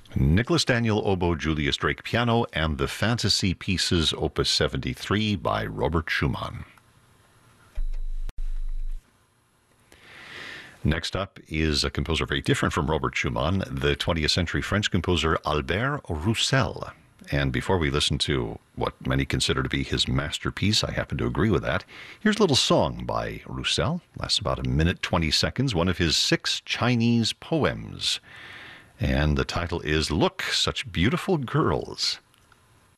Nicholas Daniel oboe, Julius Drake piano, and the Fantasy Pieces Opus 73 by Robert Schumann. Next up is a composer very different from Robert Schumann, the 20th century French composer Albert Roussel. And before we listen to what many consider to be his masterpiece, I happen to agree with that, here's a little song by Roussel. Lasts about 1 minute 20 seconds, one of his 6 Chinese poems. And the title is Look, Such Beautiful Girls.